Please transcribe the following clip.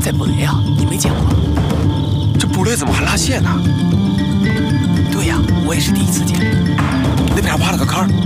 在布雷啊，你没见过？ 这布雷怎么还拉线呢？ 对呀，我也是第一次见。 那边还挖了个坑。